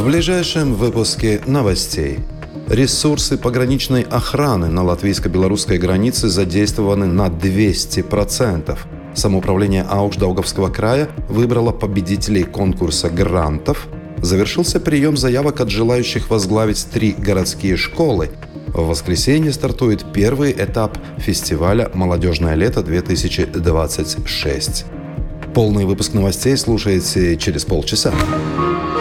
В ближайшем выпуске новостей. Ресурсы пограничной охраны на латвийско-белорусской границе задействованы на 200%. Самоуправление Аукшдаугавского края выбрало победителей конкурса грантов. Завершился прием заявок от желающих возглавить 3 городские школы. В воскресенье стартует первый этап фестиваля «Молодежное лето-2026». Полный выпуск новостей слушайте через полчаса.